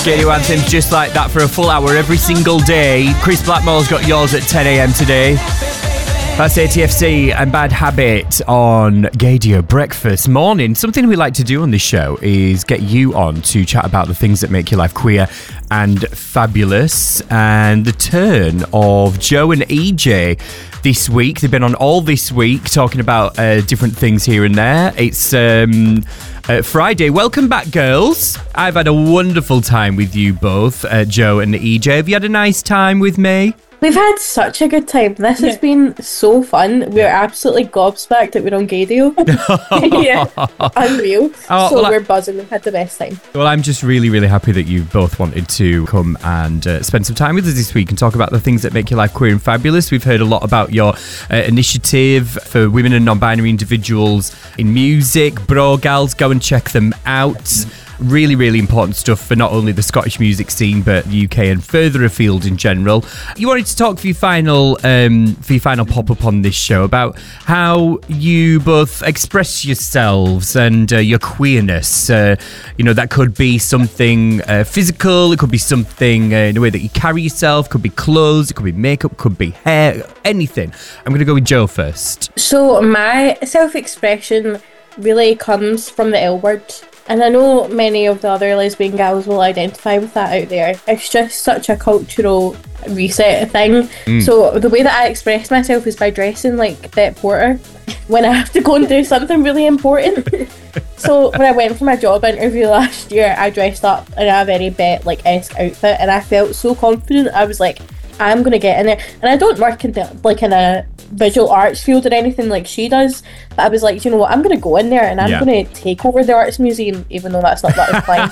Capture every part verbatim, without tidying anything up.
Radio anthems just like that for a full hour every single day. Chris Blackmore's got yours at ten a.m. today. That's A T F C and Bad Habit on Gaydio Breakfast Morning. Something we like to do on this show is get you on to chat about the things that make your life queer and fabulous. And the turn of Joe and E J this week. They've been on all this week talking about uh, different things here and there. It's um, uh, Friday. Welcome back, girls. I've had a wonderful time with you both, uh, Joe and E J. Have you had a nice time with me? We've had such a good time. This has been so fun. We're absolutely gobsmacked that we're on Gaydio. Yeah, unreal. Oh, so well, we're buzzing. We've had the best time. Well, I'm just really, really happy that you both wanted to come and uh, spend some time with us this week and talk about the things that make your life queer and fabulous. We've heard a lot about your uh, initiative for women and non-binary individuals in music. Bro Gals, go and check them out. Really, really important stuff for not only the Scottish music scene, but the U K and further afield in general. You wanted to talk for your final, um, for your final pop-up on this show about how you both express yourselves and uh, your queerness. Uh, you know, that could be something uh, physical, it could be something uh, in the way that you carry yourself, could be clothes, it could be makeup, could be hair, anything. I'm going to go with Joe first. So my self-expression really comes from the L word. And I know many of the other lesbian gals will identify with that out there. It's just such a cultural reset thing. Mm. So the way that I express myself is by dressing like Bette Porter when I have to go and do something really important. So when I went for my job interview last year, I dressed up in a very Bette-like-esque outfit, and I felt so confident. I was like, I'm going to get in there. And I don't work in the, like in a visual arts field or anything like she does, but I was like, you know what, I'm going to go in there and I'm yeah. going to take over the arts museum, even though that's not what I'm applying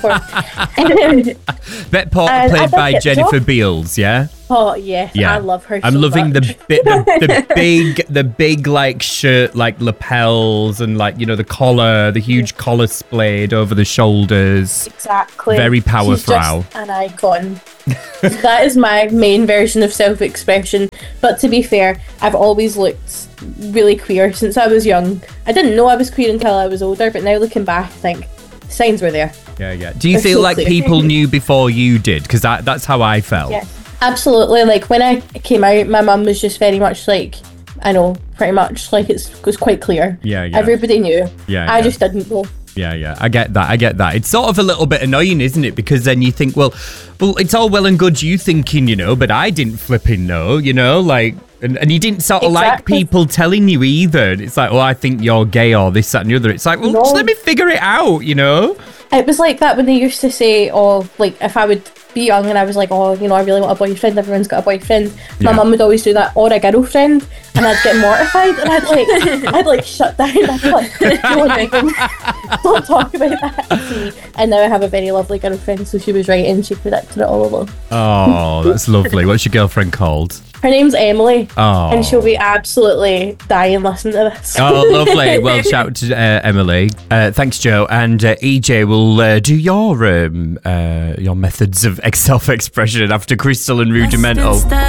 for. Bette Porter played by Jennifer Beals, yeah? Oh yes, yeah. I love her. I'm so loving much. the, the the big the big like shirt, like lapels, and like, you know, the collar, the huge collar splayed over the shoulders. Exactly. Very powerful. She's just an icon. That is my main version of self-expression. But to be fair, I've always looked really queer since I was young. I didn't know I was queer until I was older, but now looking back, I think signs were there. Yeah, yeah. Do you They're feel so like clear. people knew before you did? Because that, that's how I felt. Yeah. Absolutely. Like when I came out, my mum was just very much like, I know, pretty much like it's, it was quite clear. Yeah, yeah. Everybody knew. Yeah, I yeah. just didn't know. Yeah, yeah. I get that. I get that. It's sort of a little bit annoying, isn't it? Because then you think, well, well, it's all well and good you thinking, you know, but I didn't flipping know, you know, like, and, and you didn't sort of exactly. like people telling you either. It's like, oh, I think you're gay or this, that and the other. It's like, well, No. just let me figure it out, you know? It was like that when they used to say, oh, like if I would be young and I was like, oh, you know, I really want a boyfriend, everyone's got a boyfriend. My Yeah. mum would always do that, or a girlfriend, and I'd get mortified and I'd like, I'd like shut down. I'd be like, no, Megan, don't talk about that to me. And now I have a very lovely girlfriend, so she was right and she predicted it all along. Oh, that's lovely. What's your girlfriend called? Her name's Emily, Oh. and she'll be absolutely dying listening to this. Oh, lovely. Well, shout out to uh, Emily. Uh, thanks, Joe. And uh, E J will uh, do your um, uh, your methods of self-expression after Crystal and Rudimental.